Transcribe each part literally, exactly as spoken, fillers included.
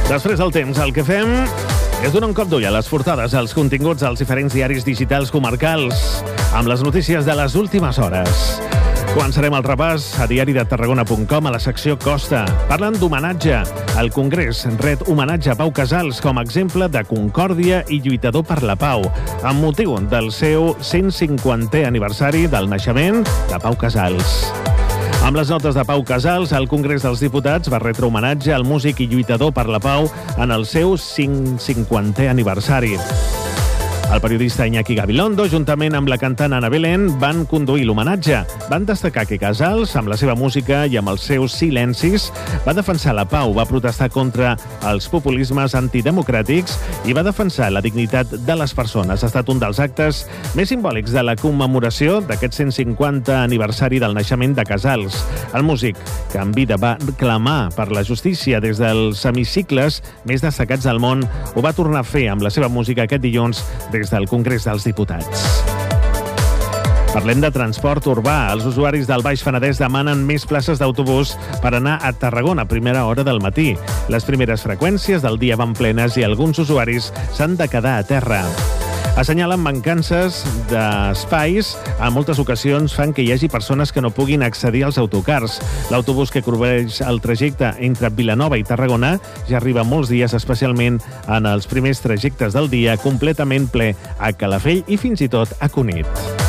Després del temps, el que fem és donar un cop d'ull a les portades, als continguts dels diferents diaris digitals comarcals, amb les notícies de les últimes hores. Començarem el repàs a diari de tarragona punt com a la secció Costa. Parlen d'homenatge. El Congrés ret homenatge a Pau Casals com a exemple de concòrdia i lluitador per la pau, amb motiu del seu cent cinquantè aniversari del naixement de Pau Casals. Amb les notes de Pau Casals, el Congrés dels Diputats va retre homenatge al músic i lluitador per la pau en el seu cent cinquantè aniversari. El periodista Iñaki Gabilondo, juntament amb la cantant Ana Belén, van conduir l'homenatge. Van destacar que Casals, amb la seva música i amb els seus silencis, va defensar la pau, va protestar contra els populismes antidemocràtics i va defensar la dignitat de les persones. Ha estat un dels actes més simbòlics de la commemoració d'aquest cent cinquantè aniversari del naixement de Casals. El músic, que en vida va clamar per la justícia des dels hemicicles més destacats del món, ho va tornar a fer amb la seva música aquest dilluns des del Congrés dels Diputats. Parlem de transport urbà. Els usuaris del Baix Penedès demanen més places d'autobús per anar a Tarragona a primera hora del matí. Les primeres freqüències del dia van plenes i alguns usuaris s'han de quedar a terra. Assenyalen mancances d'espais. En moltes ocasions fan que hi hagi persones que no puguin accedir als autocars. L'autobús que cobreix el trajecte entre Vilanova i Tarragona ja arriba molts dies, especialment en els primers trajectes del dia, completament ple a Calafell i fins i tot a Cunit.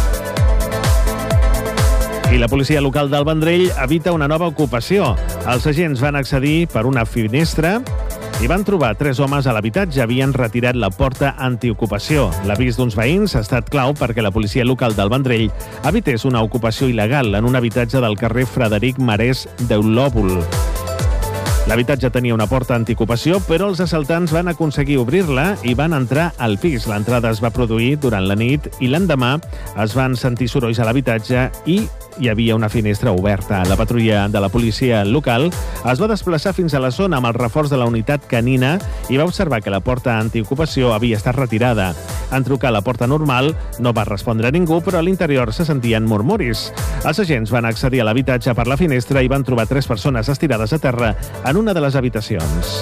I la policia local del Vendrell evita una nova ocupació. Els agents van accedir per una finestra i van trobar tres homes a l'habitatge. Havien retirat la porta antiocupació. L'avís d'uns veïns ha estat clau perquè la policia local del Vendrell evités una ocupació il·legal en un habitatge del carrer Frederic Marès d'Eulòbul. L'habitatge tenia una porta antiocupació, però els assaltants van aconseguir obrir-la i van entrar al pis. L'entrada es va produir durant la nit i l'endemà es van sentir sorolls a l'habitatge i hi havia una finestra oberta. La patrulla de la policia local es va desplaçar fins a la zona amb el reforç de la unitat canina i va observar que la porta antiocupació havia estat retirada. En trucar a la porta normal no va respondre ningú, però a l'interior se sentien murmuris. Els agents van accedir a l'habitatge per la finestra i van trobar tres persones estirades a terra en una de les habitacions.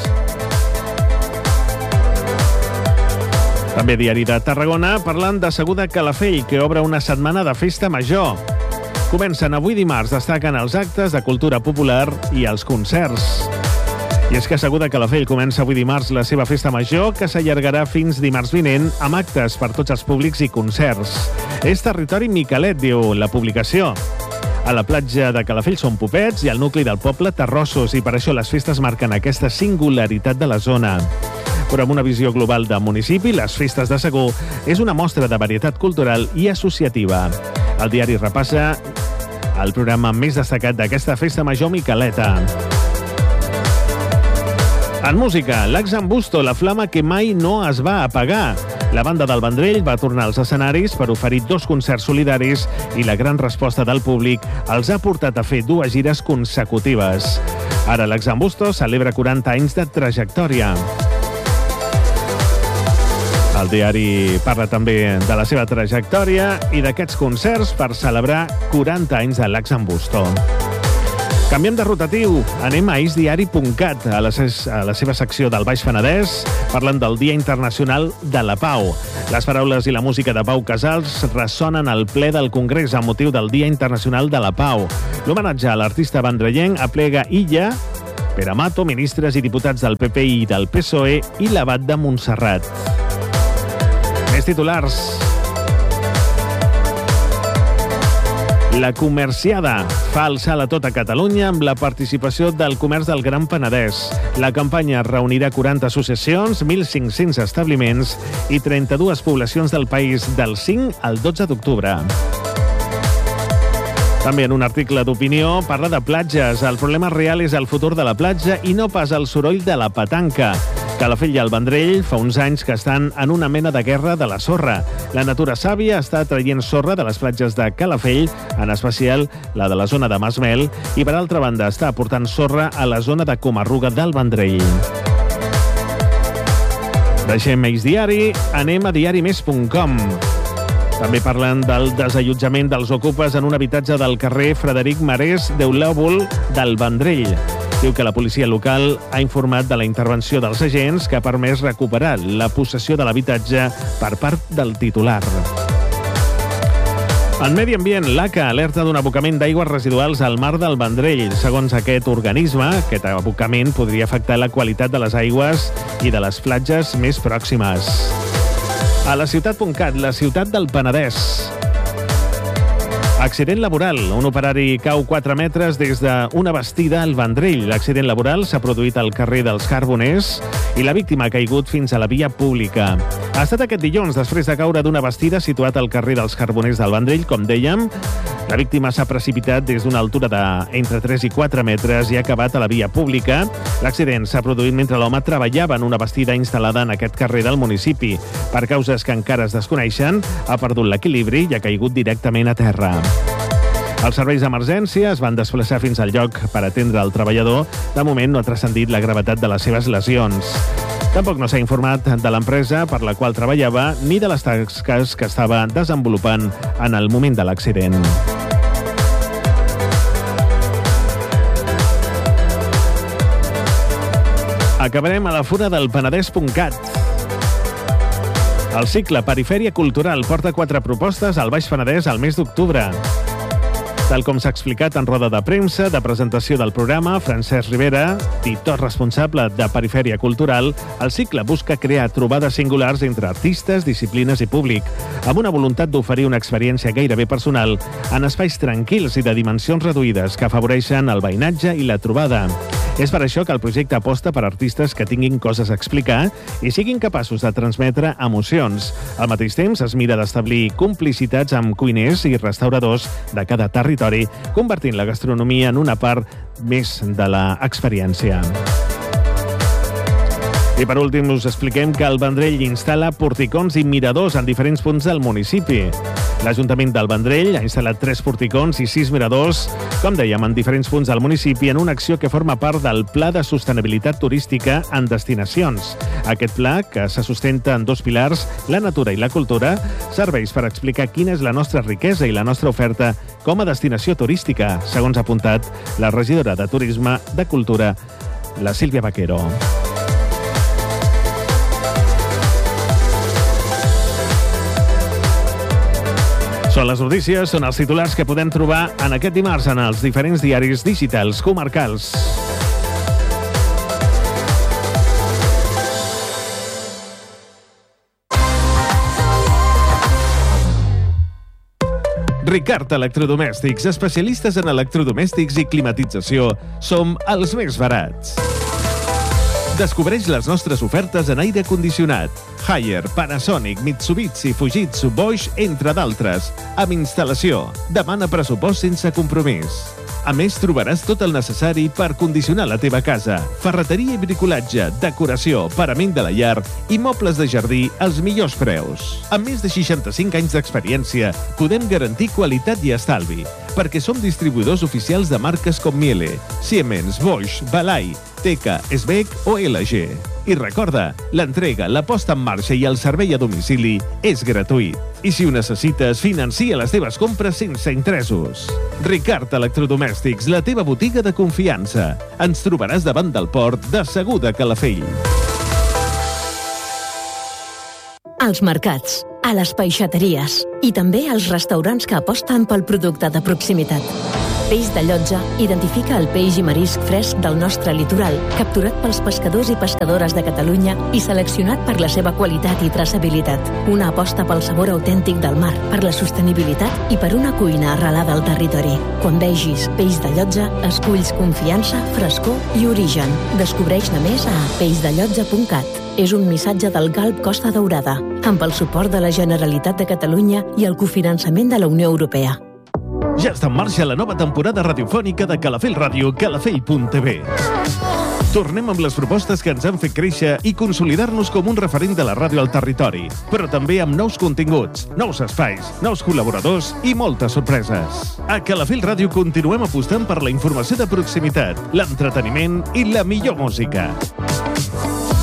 També diari de Tarragona, parlant de Seguda Calafell, que obre una setmana de festa major. Comencen avui dimarts, destaquen els actes de cultura popular i els concerts. I és que Seguda Calafell comença avui dimarts la seva festa major, que s'allargarà fins dimarts vinent, amb actes per tots els públics i concerts. És territori Miquelet, diu la publicació. A la platja de Calafell són popets i al nucli del poble terrossos, i per això les festes marquen aquesta singularitat de la zona. Però amb una visió global de municipi, les festes de Segur és una mostra de varietat cultural i associativa. El diari repassa el programa més destacat d'aquesta festa major miqueleta. En música, l'Axambusto, la flama que mai no es va apagar. La banda del Vendrell va tornar als escenaris per oferir dos concerts solidaris i la gran resposta del públic els ha portat a fer dues gires consecutives. Ara l'Axambusto celebra quaranta anys de trajectòria. El diari parla també de la seva trajectòria i d'aquests concerts per celebrar quaranta anys de l'Axambusto. Canviem de rotatiu. Anem a isdiari punt cat, a la, a la seva secció del Baix Penedès. Parlen del Dia Internacional de la Pau. Les paraules i la música de Pau Casals ressonen al ple del Congrés amb motiu del Dia Internacional de la Pau. L'homenatge a l'artista vendrellenc aplega Illa, Pere Mato, ministres i diputats del P P i del P S O E i l'Abat de Montserrat. Més titulars. La Comerciada fa el salt a tota Catalunya amb la participació del comerç del Gran Penedès. La campanya reunirà quaranta associacions, mil cinc-cents establiments i trenta-dues poblacions del país del cinc al dotze d'octubre. També en un article d'opinió parla de platges. El problema real és el futur de la platja i no pas el soroll de la petanca. Calafell i el Vendrell fa uns anys que estan en una mena de guerra de la sorra. La natura sàvia està traient sorra de les platges de Calafell, en especial la de la zona de Masmel, i per altra banda està aportant sorra a la zona de Comarruga del Vendrell. Deixem Eix Diari, anem a diari més punt com. També parlen del desallotjament dels ocupes en un habitatge del carrer Frederic Marès d'Eulòbul del Vendrell. Diu que la policia local ha informat de la intervenció dels agents que ha permès recuperar la possessió de l'habitatge per part del titular. En Medi Ambient, l'A C A alerta d'un abocament d'aigües residuals al mar del Vendrell. Segons aquest organisme, aquest abocament podria afectar la qualitat de les aigües i de les platges més pròximes. A la ciutat punt cat, la ciutat del Penedès. Accident laboral. Un operari cau quatre metres des d'una bastida al Vendrell. L'accident laboral s'ha produït al carrer dels Carboners i la víctima ha caigut fins a la via pública. Ha estat aquest dilluns, després de caure d'una bastida situat al carrer dels Carboners del Vendrell, com dèiem. La víctima s'ha precipitat des d'una altura d'entre tres i quatre metres i ha acabat a la via pública. L'accident s'ha produït mentre l'home treballava en una bastida instal·lada en aquest carrer del municipi. Per causes que encara es desconeixen, ha perdut l'equilibri i ha caigut directament a terra. Els serveis d'emergència es van desplaçar fins al lloc per atendre el treballador. De moment no ha transcendit la gravetat de les seves lesions. Tampoc no s'ha informat de l'empresa per la qual treballava ni de les tasques que estava desenvolupant en el moment de l'accident. Acabarem a la fura del Penedès punt cat. El cicle Perifèria Cultural porta quatre propostes al Baix Penedès al mes d'octubre. Tal com s'ha explicat en roda de premsa de presentació del programa, Francesc Rivera, titor responsable de Perifèria Cultural, el cicle busca crear trobades singulars entre artistes, disciplines i públic, amb una voluntat d'oferir una experiència gairebé personal en espais tranquils i de dimensions reduïdes que afavoreixen el veïnatge i la trobada. És per això que el projecte aposta per artistes que tinguin coses a explicar i siguin capaços de transmetre emocions. Al mateix temps, es mira d'establir complicitats amb cuiners i restauradors de cada territori, convertint la gastronomia en una part més de l'experiència. I per últim us expliquem que el Vendrell instal·la porticons i miradors en diferents punts del municipi. L'Ajuntament del Vendrell ha instal·lat tres porticons i sis miradors, com dèiem, en diferents punts del municipi, en una acció que forma part del Pla de Sostenibilitat Turística en Destinacions. Aquest pla, que se sustenta en dos pilars, la natura i la cultura, serveix per explicar quina és la nostra riquesa i la nostra oferta com a destinació turística, segons ha apuntat la regidora de Turisme de Cultura, la Sílvia Vaquero. Són les notícies, són els titulars que podem trobar en aquest dimarts en els diferents diaris digitals comarcals. Ricard Electrodomèstics, especialistes en electrodomèstics i climatització, som els més barats. Descobreix les nostres ofertes en aire condicionat. Haier, Panasonic, Mitsubishi, Fujitsu, Bosch, entre d'altres. Amb instal·lació. Demana pressupost sense compromís. A més, trobaràs tot el necessari per condicionar la teva casa. Ferreteria i bricolatge, decoració, parament de la llar i mobles de jardí als millors preus. Amb més de seixanta-cinc anys d'experiència, podem garantir qualitat i estalvi, perquè som distribuïdors oficials de marques com Miele, Siemens, Bosch, Balai, Teka, Sbec o L G. I recorda, l'entrega, la posta en marxa i el servei a domicili és gratuït. I si ho necessites, financia les teves compres sense interessos. Ricard Electrodomèstics, la teva botiga de confiança. Ens trobaràs davant del port de Segur de Calafell. Als mercats, a les peixateries i també als restaurants que aposten pel producte de proximitat. Peix de Llotja identifica el peix i marisc fresc del nostre litoral, capturat pels pescadors i pescadores de Catalunya i seleccionat per la seva qualitat i traçabilitat. Una aposta pel sabor autèntic del mar, per la sostenibilitat i per una cuina arrelada al territori. Quan vegis Peix de Llotja, esculls confiança, frescor i origen. Descobreix-ne més a peix de llotja punt cat. És un missatge del Galp Costa Daurada, amb el suport de la Generalitat de Catalunya i el cofinançament de la Unió Europea. Ja està en marxa la nova temporada radiofònica de Calafell Ràdio, calafell punt t v. Tornem amb les propostes que ens han fet créixer i consolidar-nos com un referent de la ràdio al territori, però també amb nous continguts, nous espais, nous col·laboradors i moltes sorpreses. A Calafell Ràdio continuem apostant per la informació de proximitat, l'entreteniment i la millor música.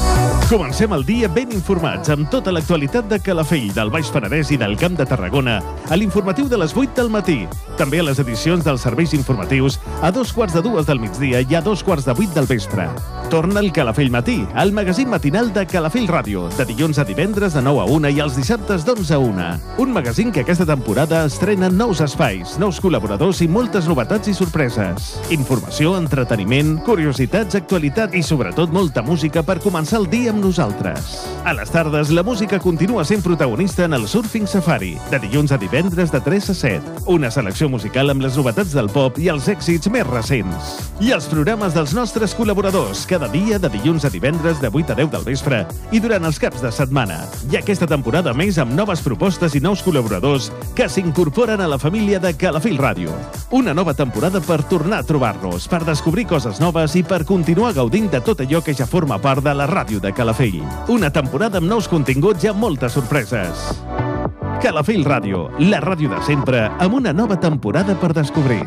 Comencem el dia ben informats amb tota l'actualitat de Calafell, del Baix Penedès i del Camp de Tarragona a l'informatiu de les vuit del matí. També a les edicions dels serveis informatius a dos quarts de dues del migdia i a dos quarts de vuit del vespre. Torna el Calafell Matí, el magazín matinal de Calafell Ràdio, de dilluns a divendres de nou a una i els dissabtes d'onze a una. Un magazín que aquesta temporada estrena nous espais, nous col·laboradors i moltes novetats i sorpreses. Informació, entreteniment, curiositats, actualitat i sobretot molta música per començar el dia amb nosaltres. A les tardes, la música continua sent protagonista en el Surfing Safari, de dilluns a divendres de tres a set. Una selecció musical amb les novetats del pop i els èxits més recents. I els programes dels nostres col·laboradors, cada dia de dilluns a divendres de vuit a deu del vespre i durant els caps de setmana. I aquesta temporada més amb noves propostes i nous col·laboradors que s'incorporen a la família de Calafell Ràdio. Una nova temporada per tornar a trobar-nos, per descobrir coses noves i per continuar gaudint de tot allò que ja forma part de la ràdio de Calafell. Una temporada amb nous continguts i amb moltes sorpreses. Calafell Ràdio, la ràdio de sempre, amb una nova temporada per descobrir.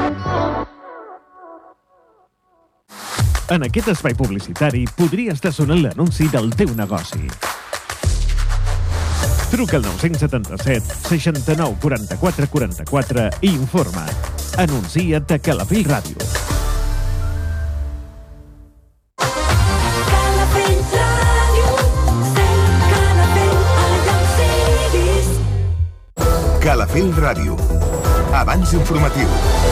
En aquest espai publicitari podria estar sonant l'anunci del teu negoci. Truca al nou set set, seixanta-nou, quaranta-quatre, quaranta-quatre i informa't. Anuncia't a Calafell Ràdio. Calafell Ràdio. Abans informatiu.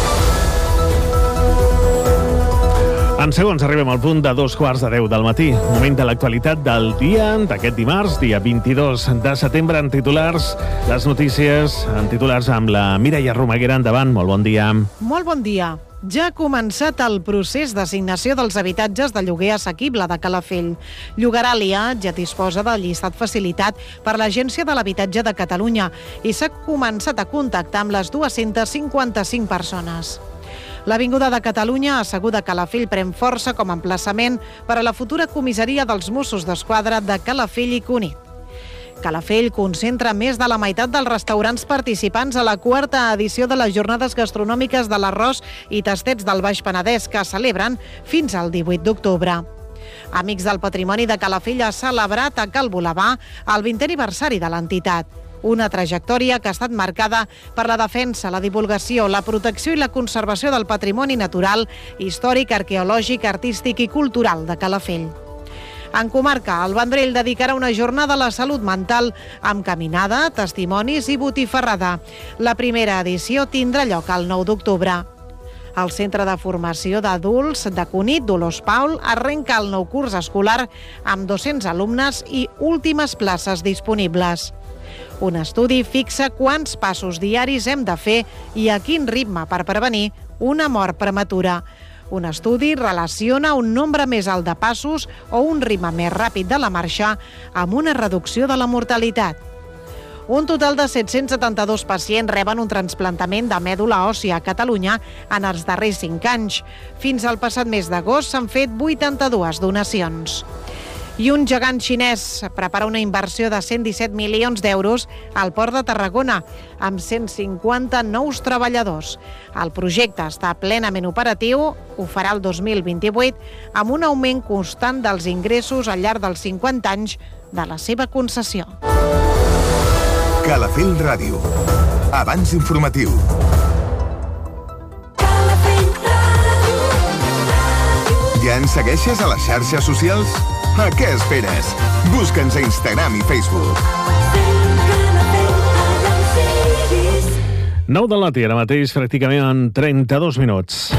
En segons arribem al punt de dos quarts de deu del matí. Moment de l'actualitat del dia d'aquest dimarts, dia vint-i-dos de setembre, en titulars. Les notícies en titulars amb la Mireia Romaguera. Endavant, molt bon dia. Molt bon dia. Ja ha començat el procés d'assignació dels habitatges de lloguer assequible de Calafell. Llogaràlia ja disposa del llistat facilitat per l'Agència de l'Habitatge de Catalunya i s'ha començat a contactar amb les dues-centes cinquanta-cinc persones. L'Avinguda de Catalunya, asseguda a Calafell, pren força com a emplaçament per a la futura comissaria dels Mossos d'Esquadra de Calafell i Cunit. Calafell concentra més de la meitat dels restaurants participants a la quarta edició de les Jornades Gastronòmiques de l'Arròs i Tastets del Baix Penedès, que celebren fins al divuit d'octubre. Amics del Patrimoni de Calafell ha celebrat a Cal Bolabà el vintè aniversari de l'entitat. Una trajectòria que ha estat marcada per la defensa, la divulgació, la protecció i la conservació del patrimoni natural, històric, arqueològic, artístic i cultural de Calafell. En comarca, el Vendrell dedicarà una jornada a la salut mental amb caminada, testimonis i botifarrada. La primera edició tindrà lloc el nou d'octubre. El Centre de Formació d'Adults de Cunit, Dolors Paul, arrenca el nou curs escolar amb dos-cents alumnes i últimes places disponibles. Un estudi fixa quants passos diaris hem de fer i a quin ritme per prevenir una mort prematura. Un estudi relaciona un nombre més alt de passos o un ritme més ràpid de la marxa amb una reducció de la mortalitat. Un total de set-cents setanta-dos pacients reben un trasplantament de mèdula òssia a Catalunya en els darrers cinc anys. Fins al passat mes d'agost s'han fet vuitanta-dues donacions. I un gegant xinès prepara una inversió de cent disset milions d'euros al Port de Tarragona, amb cent cinquanta nous treballadors. El projecte està plenament operatiu, ho farà el dos mil vint-i-vuit, amb un augment constant dels ingressos al llarg dels cinquanta anys de la seva concessió. Calafell Ràdio. Abans informatiu. Ja ens segueixes a les xarxes socials? A què esperes? Busca'ns a Instagram i Facebook. nou del matí, ara mateix, pràcticament en trenta-dos minuts.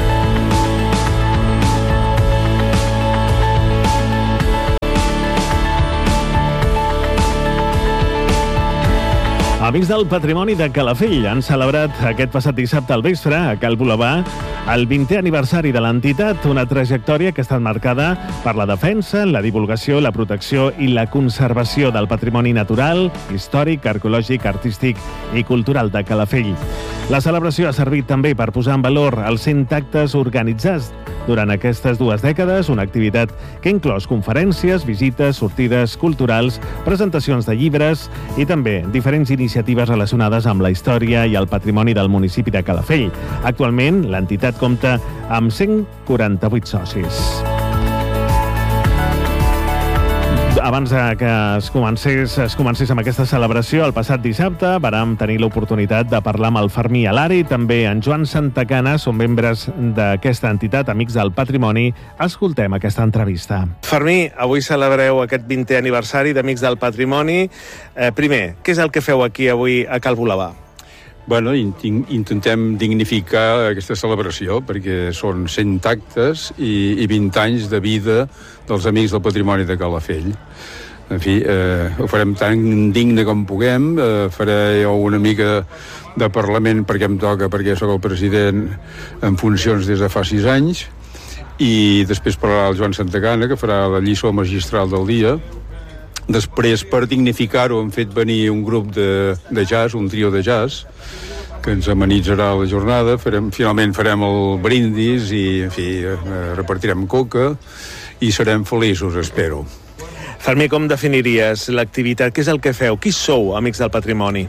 Amics del Patrimoni de Calafell han celebrat aquest passat dissabte al vespre a Cal Bolabà el vintè aniversari de l'entitat, una trajectòria que ha estat marcada per la defensa, la divulgació, la protecció i la conservació del patrimoni natural, històric, arqueològic, artístic i cultural de Calafell. La celebració ha servit també per posar en valor els cent actes organitzats durant aquestes dues dècades, una activitat que ha inclòs conferències, visites, sortides culturals, presentacions de llibres i també diferents iniciatives relacionades amb la història i el patrimoni del municipi de Calafell. Actualment, l'entitat compta amb cent quaranta-vuit socis. abans que es comencés, es comencés amb aquesta celebració, el passat dissabte vàrem tenir l'oportunitat de parlar amb el Fermí Alari, també en Joan Santacana, són membres d'aquesta entitat, Amics del Patrimoni. Escoltem aquesta entrevista. Fermí, avui celebreu aquest vintè aniversari d'Amics del Patrimoni. Eh, primer, què és el que feu aquí avui a Cal Volevà? Bueno, intentem dignificar aquesta celebració perquè són cent actes i, i vint anys de vida dels Amics del Patrimoni de Calafell. En fi, eh, ho farem tan digne com puguem, eh, faré jo una mica de parlament perquè em toca, perquè sóc el president en funcions des de fa sis anys, i després parlarà el Joan Santacana, que farà la lliçó magistral del dia. Després, per dignificar-ho, hem fet venir un grup de, de jazz, un trio de jazz, que ens amenitzarà la jornada. Farem, finalment farem el brindis i, en fi, repartirem coca i serem feliços, espero. Fermí, com definiries l'activitat? Què és el que feu? Qui sou, Amics del Patrimoni?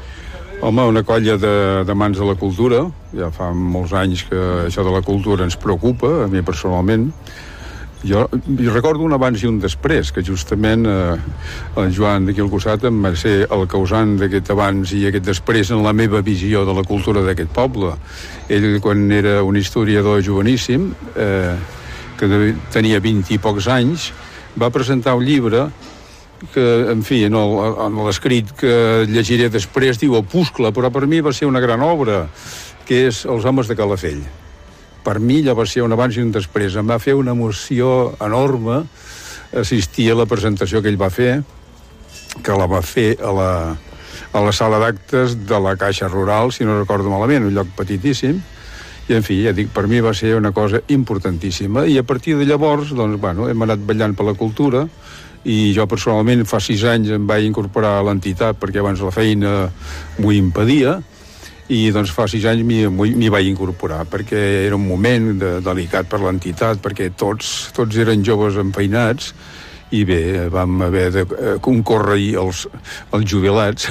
Home, una colla de, de mans de la cultura. Ja fa molts anys que això de la cultura ens preocupa, a mi personalment. Jo, jo recordo un abans i un després, que justament eh, el Joan d'aquí al costat em va ser el causant d'aquest abans i aquest després en la meva visió de la cultura d'aquest poble. Ell, quan era un historiador joveníssim, eh, que tenia vint i pocs anys, va presentar un llibre que, en fi, en l'escrit que llegiré després diu Opuscle, però per mi va ser una gran obra, que és Els homes de Calafell. Per mi allò va ser un abans i un després. Em va fer una emoció enorme assistir a la presentació que ell va fer, que la va fer a la, a la sala d'actes de la Caixa Rural, si no recordo malament, un lloc petitíssim, i en fi, ja dic, per mi va ser una cosa importantíssima, i a partir de llavors, doncs, bueno, hem anat ballant per la cultura, i jo personalment fa sis anys em vaig incorporar a l'entitat perquè abans la feina m'ho impedia, i doncs fa sis anys m'hi vaig incorporar perquè era un moment de, delicat per l'entitat, perquè tots, tots eren joves enfeinats i bé, vam haver de concórrer els, els jubilats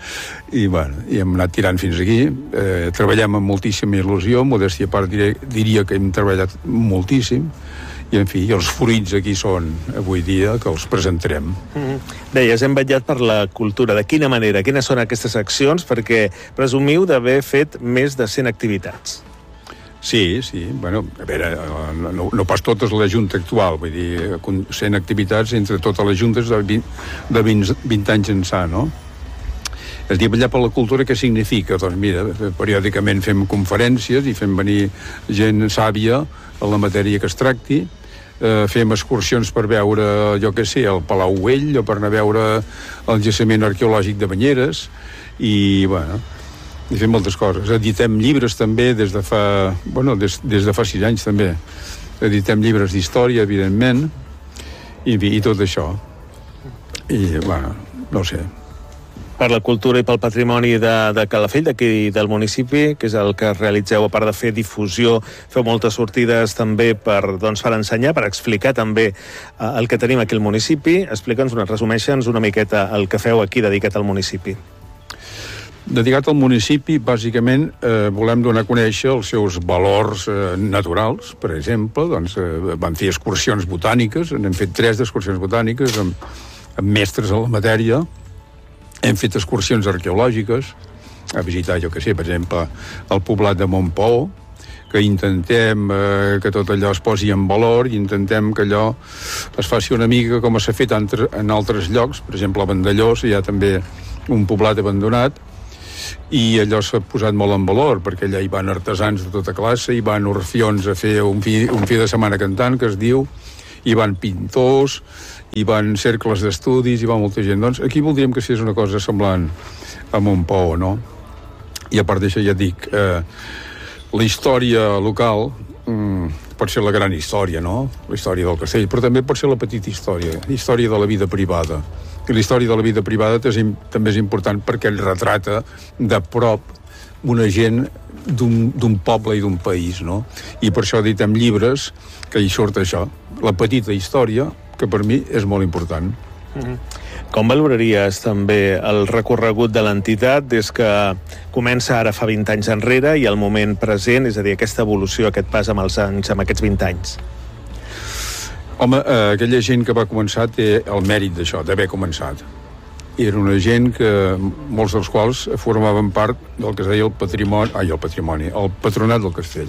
i, bueno, i hem anat tirant fins aquí. Eh, treballem amb moltíssima il·lusió, modèstia a part diria, diria que hem treballat moltíssim, i en fi, els fruits aquí són avui dia que els presentarem. Mm-hmm. Deies, hem vetllat per la cultura. De quina manera? Quines són aquestes accions? Perquè presumiu d'haver fet més de cent activitats. Sí, sí. Bueno, a veure, no, no pas totes la Junta actual, vull dir, cent activitats entre totes les juntes de vint, de vint, vint anys ençà, no? És dir, vetllar per la cultura, què significa? Doncs mira, periòdicament fem conferències i fem venir gent sàvia a la matèria que es tracti, eh, fem excursions per veure, jo què sé, el Palau Güell, o per anar a veure el jaciment arqueològic de Banyeres, i, bueno, i fem moltes coses. Editem llibres també des de fa, bueno, des, des de fa sis anys també. Editem llibres d'història, evidentment, i, i tot això. I, bueno, no sé. Per la cultura i pel patrimoni de, de Calafell, d'aquí del municipi, que és el que realitzeu, a part de fer difusió, feu moltes sortides també per, doncs, per ensenyar, per explicar també eh, el que tenim aquí al municipi. Explica'ns, resumeixa'ns una miqueta el que feu aquí dedicat al municipi. Dedicat al municipi, bàsicament, eh, volem donar a conèixer els seus valors eh, naturals. Per exemple, doncs, eh, vam fer excursions botàniques, n'hem fet tres d'excursions botàniques amb, amb mestres en la matèria. Hem fet excursions arqueològiques, a visitar, jo que sé, per exemple, el poblat de Montpaó, que intentem eh, que tot allò es posi en valor i intentem que allò es faci una mica com s'ha fet en altres llocs. Per exemple, a Vandellós hi ha també un poblat abandonat i allò s'ha posat molt en valor perquè allà hi van artesans de tota classe, hi van orfions a fer un fi, un fi de setmana cantant, que es diu, hi van pintors, hi van cercles d'estudis, hi va molta gent. Doncs aquí voldríem que fes una cosa semblant a Montpaó, no? I a part d'això ja et dic, eh, la història local mm, pot ser la gran història, no? La història del castell, però també pot ser la petita història, la història de la vida privada. I la història de la vida privada també és important perquè el retrata de prop una gent d'un poble i d'un país, no? I per això editem llibres que hi surt això, la petita història, que per mi és molt important. Mm-hmm. Com valoraries també el recorregut de l'entitat des que comença ara fa vint anys enrere i el moment present, és a dir, aquesta evolució, aquest pas amb els anys, amb aquests vint anys? Home, eh, aquella gent que va començar té el mèrit d'això, d'haver començat. Era una gent que, molts dels quals formaven part del que es deia el patrimoni, ai, el patrimoni, el patronat del castell.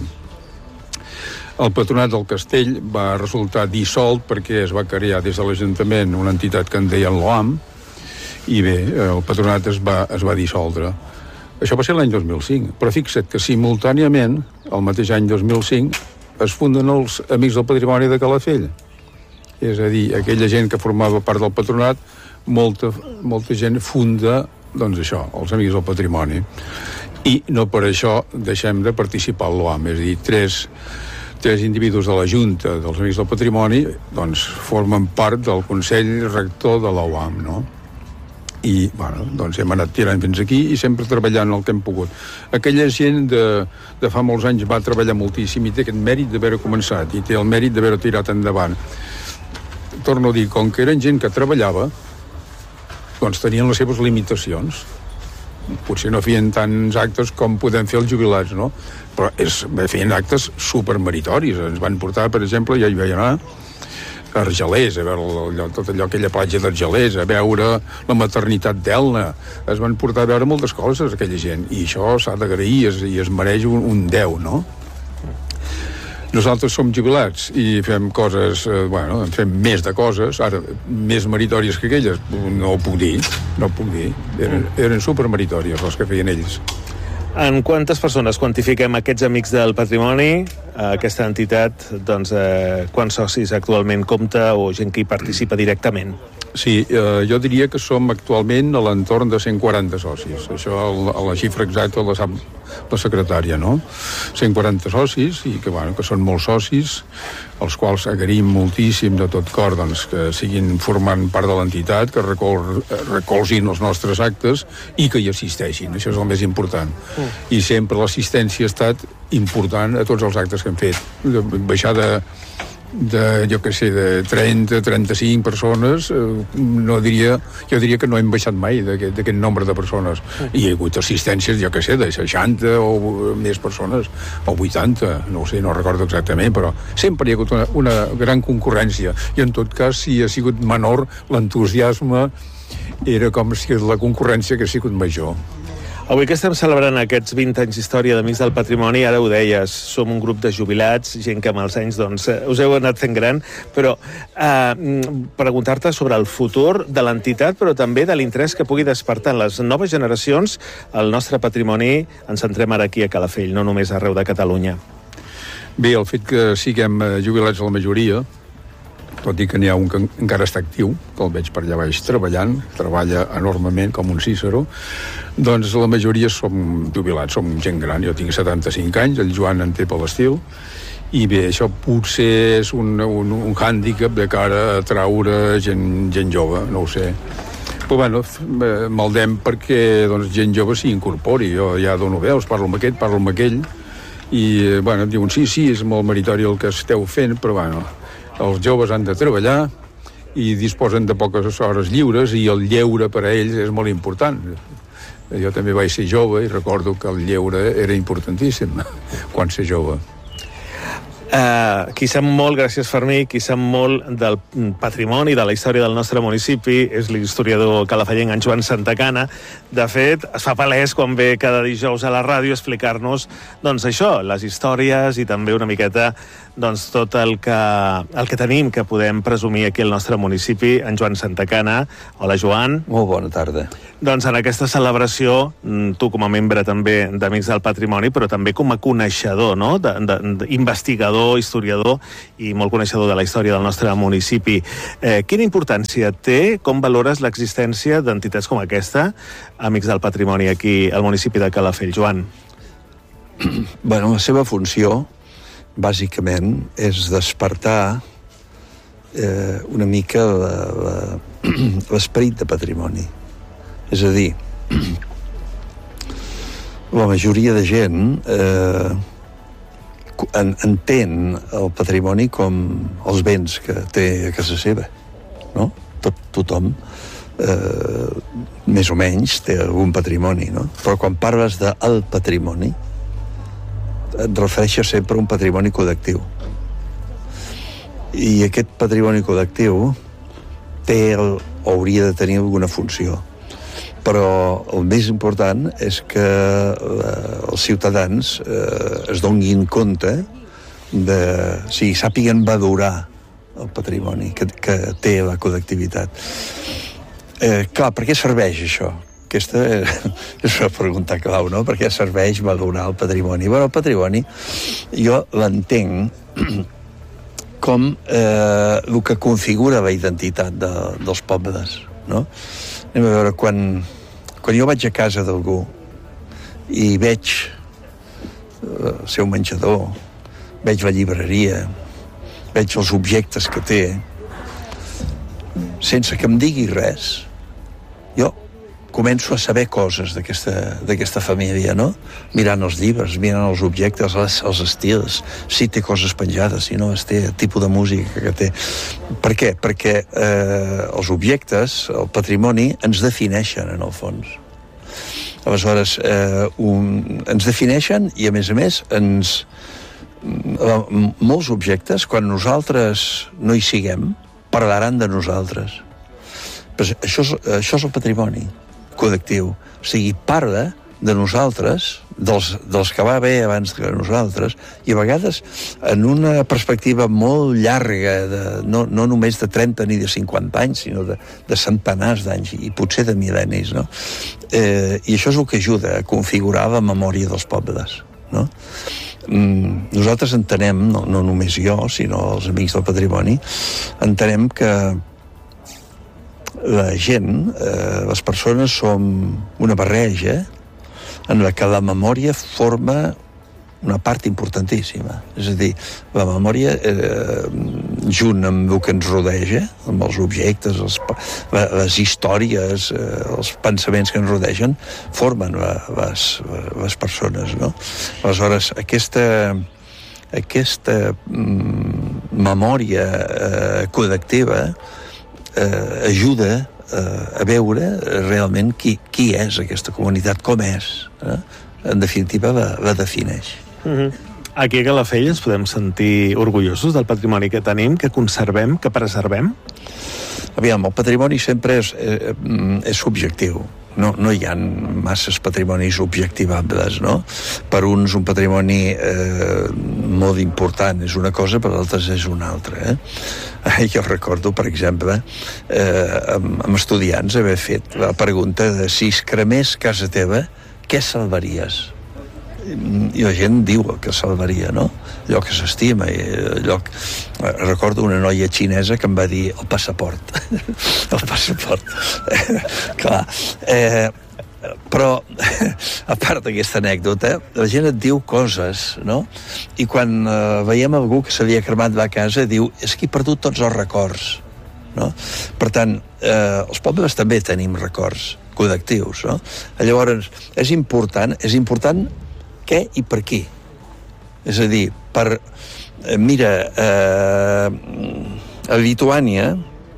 El patronat del castell va resultar dissolt perquè es va crear des de l'Ajuntament una entitat que en deien l'OAM, i bé, el patronat es va, es va dissoldre. Això va ser l'any dos mil cinc, però fixa't que simultàniament, el mateix any dos mil cinc, es funden els Amics del Patrimoni de Calafell. És a dir, aquella gent que formava part del patronat, molta, molta gent funda, doncs això, els Amics del Patrimoni. I no per això deixem de participar a l'OAM, és a dir, tres, tres individus de la Junta dels Amics del Patrimoni, doncs, formen part del Consell Rector de la UAM, no? I, bueno, doncs hem anat tirant fins aquí i sempre treballant el que hem pogut. Aquella gent de, de fa molts anys va treballar moltíssim i té aquest mèrit d'haver començat i té el mèrit d'haver tirat endavant. Torno a dir, com que eren gent que treballava, doncs tenien les seves limitacions. Potser no feien tants actes com podem fer els jubilats, no? Però és, feien actes supermeritoris. Ens van portar, per exemple, ja hi vaig anar, a Argelers, a veure allò, tot allò, aquella platja d'Argelers, a veure la maternitat d'Elna. Es van portar a veure moltes coses, aquella gent, i això s'ha d'agrair i es mereix un, un deu, no? Nosaltres som jubilats i fem coses, eh, bueno, fem més de coses, ara, més meritòries que aquelles, no ho puc dir, no ho puc dir. Eren, eren supermeritòries les que feien ells. En quantes persones quantifiquem aquests Amics del Patrimoni? Aquesta entitat, doncs, eh, quants socis actualment compta o gent que hi participa directament? Sí, eh, jo diria que som actualment a l'entorn de cent quaranta socis. Això, la, la xifra exacta la sap la secretària, no? cent quaranta socis, i que, bueno, que són molts socis, els quals agraïm moltíssim de tot cor, doncs, que siguin formant part de l'entitat, que recol, recolzin els nostres actes i que hi assisteixin. Això és el més important. Mm. I sempre l'assistència ha estat important a tots els actes que hem fet. De baixar de, de jo què sé, de trenta, trenta-cinc persones, eh, no diria, jo diria que no hem baixat mai d'aquest nombre de persones. Mm. I hi ha hagut assistències, jo què sé, de seixanta o més persones, o vuitanta, no ho sé, no recordo exactament, però sempre hi ha hagut una, una gran concurrència, i en tot cas, si ha sigut menor, l'entusiasme era com si la concurrència hagués sigut major. Avui que estem celebrant aquests vint anys d'història d'Amics del Patrimoni, ara ho deies, som un grup de jubilats, gent que amb els anys doncs, us heu anat fent gran, però eh, preguntar-te sobre el futur de l'entitat, però també de l'interès que pugui despertar en les noves generacions el nostre patrimoni. Ens centrem ara aquí a Calafell, no només arreu de Catalunya. Bé, el fet que siguem jubilats la majoria, tot i que n'hi ha un que encara està actiu, que el veig per allà baix treballant, treballa enormement com un Cícero, doncs la majoria som jubilats, som gent gran. Jo tinc setanta-cinc anys, el Joan en té per l'estil, i bé, això potser és un, un, un hàndicap de cara a traure gent, gent jove, no ho sé. Però bueno, maldem perquè doncs, gent jove s'hi incorpori. Jo ja dono veus, parlo amb aquest, parlo amb aquell, i bueno, diuen, sí, sí, és molt meritori el que esteu fent, però bueno, els joves han de treballar i disposen de poques hores lliures, i el lleure per a ells és molt important. Jo també vaig ser jove i recordo que el lleure era importantíssim quan ser jove. Uh, qui sap molt, gràcies Fermí, qui sap molt del patrimoni, de la història del nostre municipi, és l'historiador calafellenc en Joan Santacana. De fet, es fa palès quan ve cada dijous a la ràdio a explicar-nos doncs això, les històries i també una miqueta doncs, tot el que, el que tenim que podem presumir aquí al nostre municipi. En Joan Santacana. Hola, Joan. Molt bona tarda. Doncs en aquesta celebració, tu com a membre també d'Amics del Patrimoni, però també com a coneixedor, no? de, de, de, investigador, historiador i molt coneixedor de la història del nostre municipi. Eh, quina importància té, com valores l'existència d'entitats com aquesta, Amics del Patrimoni, aquí al municipi de Calafell, Joan? Bueno, la seva funció, bàsicament, és despertar eh, una mica l'esperit de patrimoni. És a dir, la majoria de gent eh, en, entén el patrimoni com els béns que té a casa seva, no? Tot, tothom eh, més o menys té algun patrimoni, no? Però quan parles del patrimoni et refereixes sempre a un patrimoni col·lectiu. I aquest patrimoni col·lectiu té el, o hauria de tenir alguna funció. Però el més important és que eh, els ciutadans eh, es donin compte de... O sigui, sàpiguen valorar el patrimoni que, que té la col·lectivitat. Eh, clar, per què serveix això? Aquesta és una pregunta clau, no? Per què serveix valorar el patrimoni? Bueno, el patrimoni jo l'entenc com eh, el que configura la identitat de, dels pobles, no? Anem a veure, quan, quan jo vaig a casa d'algú i veig eh, el seu menjador, veig la llibreria, veig els objectes que té, sense que em digui res, jo començo a saber coses d'aquesta d'aquesta família, no? Mirant els llibres, mirant els objectes, els, els estils, si té coses penjades, si no, es té el tipus de música que té. Per què? Perquè eh, els objectes, el patrimoni, ens defineixen, en el fons. Aleshores, eh, un, ens defineixen i, a més a més, ens... molts objectes, quan nosaltres no hi siguem, parlaran de nosaltres. Però això és, això és el patrimoni col·lectiu. O sigui, parla de nosaltres, dels, dels que va bé abans que nosaltres, i a vegades en una perspectiva molt llarga, de, no, no només de trenta ni de cinquanta anys, sinó de, de centenars d'anys, i potser de mil·lennis, no? Eh, I això és el que ajuda a configurar la memòria dels pobles, no? Mm, nosaltres entenem, no, no només jo, sinó els amics del patrimoni, entenem que la gent, eh, les persones, som una barreja en la que la memòria forma una part importantíssima. És a dir, la memòria, eh, junt amb el que ens rodeja, amb els objectes, els, les històries, eh, els pensaments que ens rodegen, formen la, les, les persones, no? Aleshores, aquesta, aquesta mm, memòria eh, col·lectiva eh, ajuda eh, a veure realment qui, qui és aquesta comunitat, com és. Eh? En definitiva, la, la defineix. Mm-hmm. Aquí a Calafell ens podem sentir orgullosos del patrimoni que tenim, que conservem, que preservem? Aviam, el patrimoni sempre és, eh, és subjectiu. No, no hi ha masses patrimonis objectivables, no? Per uns un patrimoni eh, molt important és una cosa, per altres és una altra. Eh? Jo recordo, per exemple, eh, amb, amb estudiants haver fet la pregunta de si es cremés casa teva, què salvaries? I la gent diu que salvaria, no? Allò que s'estima, allò... Recordo una noia xinesa que em va dir el passaport. El passaport. Clar. Eh, però, a part d'aquesta anècdota, la gent et diu coses, no? I quan eh, veiem algú que s'havia cremat la casa, diu, és que he perdut tots els records, no? Per tant, eh, els pobles també tenim records col·lectius, no? Llavors, és important, és important què i per qui. És a dir, per... Eh, mira, eh, a Lituània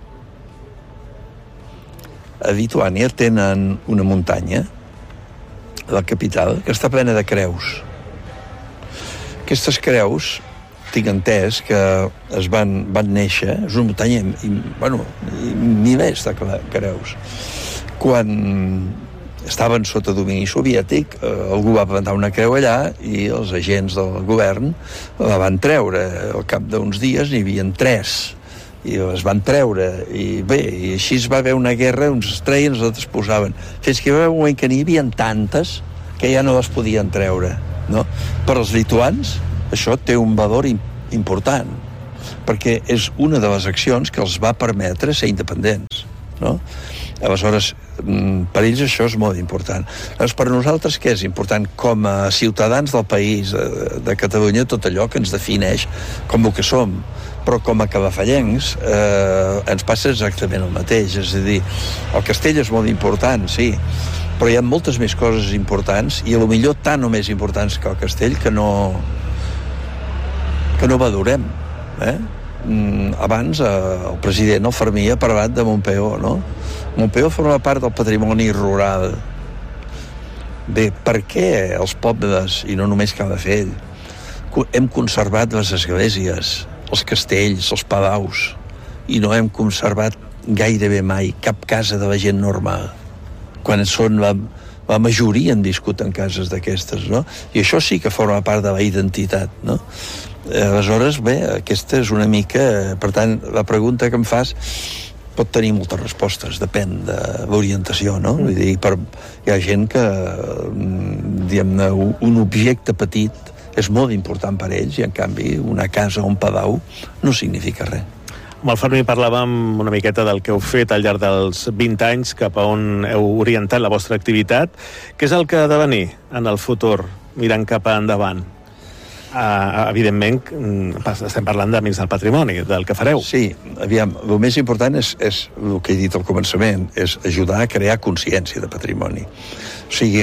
a Lituània tenen una muntanya, la capital, que està plena de creus. Aquestes creus, tinc entès que es van, van néixer, és una muntanya, i, bueno, i milers de creus. Quan estaven sota domini soviètic, eh, algú va plantar una creu allà i els agents del govern la van treure. Al cap d'uns dies n'hi havia tres i les van treure, i bé, i així es va haver una guerra, uns es treien, els altres posaven, fins que hi va haver un moment que n'hi havia tantes que ja no les podien treure, no? Per als lituans això té un valor important, perquè és una de les accions que els va permetre ser independents, no? Aleshores, per ells això és molt important. Llavors, per nosaltres què és important? Com a ciutadans del país, de, de Catalunya, tot allò que ens defineix com el que som, però com a calafallencs eh, ens passa exactament el mateix. És a dir, el castell és molt important, sí, però hi ha moltes més coses importants, i a lo millor tant o més importants que el castell, que no que no valorem, eh? Abans eh, el president, el Fermí, ha parlat de Montpeó, no? Montpeó forma part del patrimoni rural. Bé, per què els pobles, i no només Calafell, hem conservat les esglésies, els castells, els palaus, i no hem conservat gairebé mai cap casa de la gent normal, quan són la, la majoria han viscut en cases d'aquestes, no? I això sí que forma part de la identitat, no? Aleshores, bé, aquesta és una mica... Per tant, la pregunta que em fas pot tenir moltes respostes, depèn de l'orientació, no? Vull dir, per, hi ha gent que, diguem-ne, un objecte petit és molt important per ells i, en canvi, una casa o un palau no significa res. Amb el Fermí parlàvem una miqueta del que heu fet al llarg dels vint anys, cap a on heu orientat la vostra activitat. Què és el que ha de venir en el futur, mirant cap endavant? Uh, evidentment, estem parlant d'Amics del Patrimoni, del que fareu. Sí, aviam, el més important és, és el que he dit al començament, és ajudar a crear consciència de patrimoni. O sigui,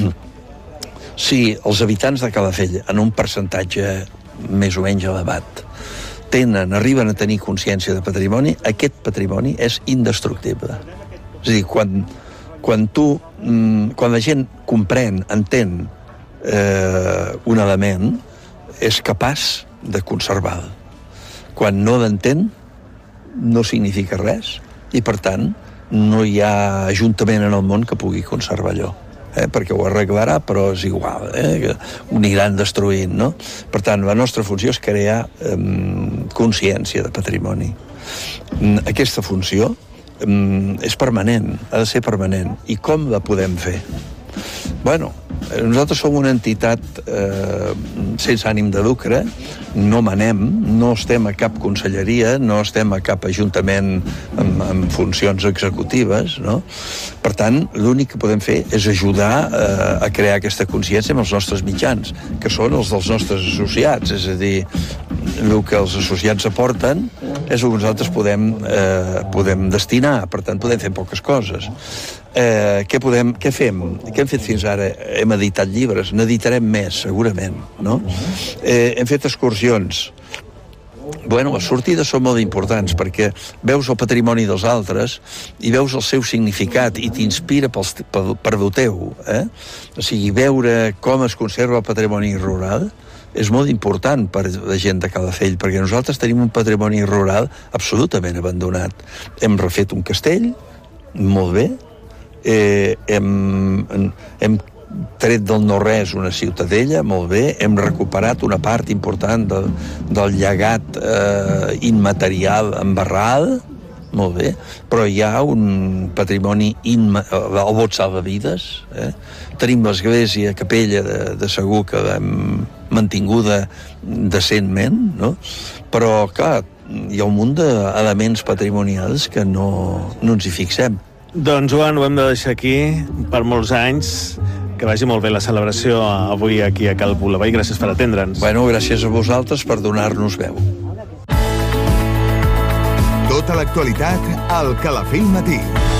si els habitants de Calafell, en un percentatge més o menys elevat, tenen, arriben a tenir consciència de patrimoni, aquest patrimoni és indestructible. És a dir, quan, quan tu, quan la gent comprèn, entén eh, un element, és capaç de conservar-lo. Quan no l'entén, no significa res, i per tant no hi ha ajuntament en el món que pugui conservar allò. Eh? Perquè ho arreglarà, però és igual, eh? Ho aniran destruint, no? Per tant, la nostra funció és crear eh, consciència de patrimoni. Aquesta funció eh, és permanent, ha de ser permanent. I com la podem fer? Bueno, nosaltres som una entitat eh, sense ànim de lucre, no manem, no estem a cap conselleria, no estem a cap ajuntament amb, amb funcions executives, no? Per tant, l'únic que podem fer és ajudar eh, a crear aquesta consciència amb els nostres mitjans, que són els dels nostres associats, és a dir, el que els associats aporten és el que nosaltres podem, eh, podem destinar, per tant, podem fer poques coses. Eh, què, podem, què fem? Què hem fet fins ara? Hem editat llibres, n'editarem més, segurament, no? Eh, hem fet excursions. Bueno, les sortides són molt importants perquè veus el patrimoni dels altres i veus el seu significat i t'inspira pels, per, per el teu. Eh? O sigui, veure com es conserva el patrimoni rural és molt important per la gent de Calafell, perquè nosaltres tenim un patrimoni rural absolutament abandonat. Hem refet un castell, molt bé, eh, hem, hem tret del no-res una ciutadella, molt bé, hem recuperat una part important del, del llegat eh, immaterial en Barral, molt bé, però hi ha un patrimoni inma... el bot salvavides, eh? Tenim l'església, capella de, de Segur, que l'hem mantinguda decentment, no? Però, clar, hi ha un munt d'elements patrimonials que no, no ens hi fixem. Doncs, Joan, ho hem de deixar aquí per molts anys. Que vagi molt bé la celebració avui aquí a Cal Boulevard i gràcies per atendre'ns. Bueno, gràcies a vosaltres per donar-nos veu. Tota l'actualitat al Calafell Matí.